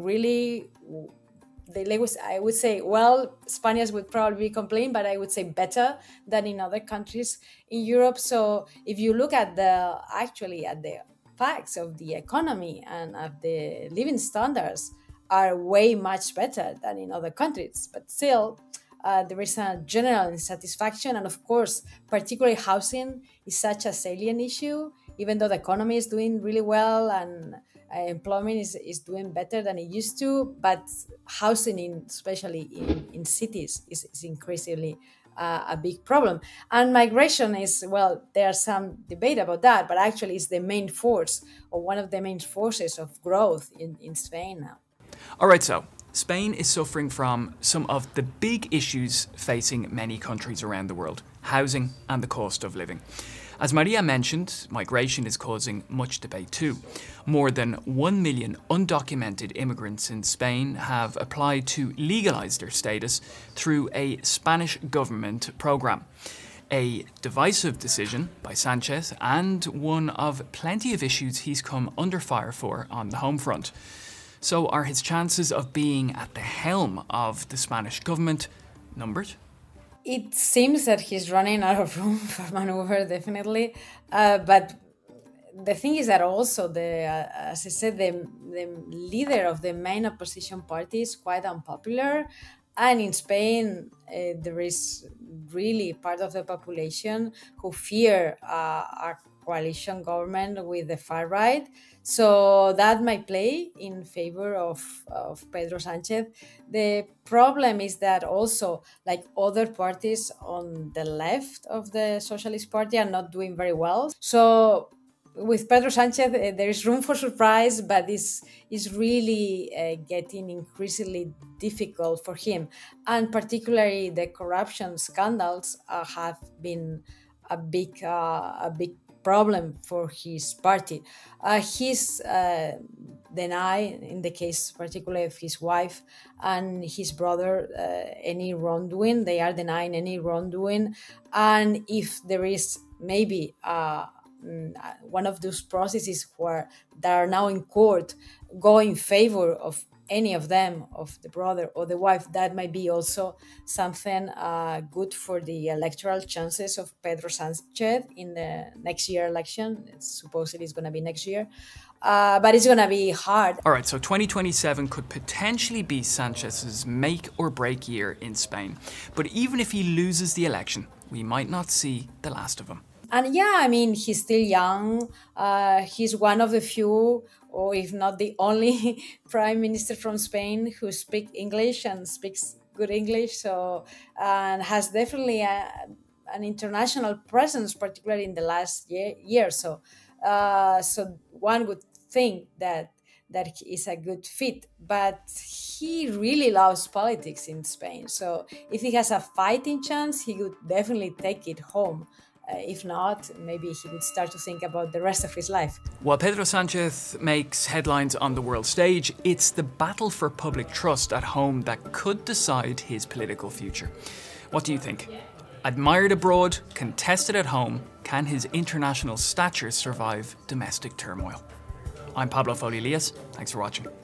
really, I would say, well, Spaniards would probably complain, but I would say better than in other countries in Europe. So if you look at the facts of the economy and of the living standards are way much better than in other countries. But still, there is a general insatisfaction. And of course, particularly housing is such a salient issue, even though the economy is doing really well and employment is doing better than it used to. But housing, especially in cities, is increasingly a big problem. And migration is, well, there's some debate about that, but actually it's the main force, or one of the main forces of growth in Spain now. All right, so Spain is suffering from some of the big issues facing many countries around the world: housing and the cost of living. As Maria mentioned, migration is causing much debate too. More than 1 million undocumented immigrants in Spain have applied to legalise their status through a Spanish government programme. A divisive decision by Sanchez, and one of plenty of issues he's come under fire for on the home front. So are his chances of being at the helm of the Spanish government numbered? It seems that he's running out of room for maneuver, definitely. But the thing is that also, as I said, the leader of the main opposition party is quite unpopular. And in Spain, there is really part of the population who fear a coalition government with the far right. So that might play in favor of Pedro Sanchez. The problem is that also, like other parties on the left of the Socialist Party, are not doing very well. So with Pedro Sanchez, there is room for surprise, but it's really getting increasingly difficult for him. And particularly the corruption scandals have been a big problem for his party. He's denied, in the case particularly of his wife and his brother, any wrongdoing. They are denying any wrongdoing. And if there is maybe one of those processes that are now in court go in favor of any of them, of the brother or the wife, that might be also something good for the electoral chances of Pedro Sanchez in the next year election. Supposedly it's going to be next year, but it's going to be hard. All right, so 2027 could potentially be Sanchez's make or break year in Spain. But even if he loses the election, we might not see the last of him. And yeah, I mean, he's still young. He's one of the few, or if not the only, prime minister from Spain who speaks English and speaks good English. So, and has definitely an international presence, particularly in the last year. So one would think that is a good fit, but he really loves politics in Spain. So if he has a fighting chance, he would definitely take it home. If not, maybe he would start to think about the rest of his life. While Pedro Sanchez makes headlines on the world stage, it's the battle for public trust at home that could decide his political future. What do you think? Admired abroad, contested at home, can his international stature survive domestic turmoil? I'm Pablo Foley-Elias. Thanks for watching.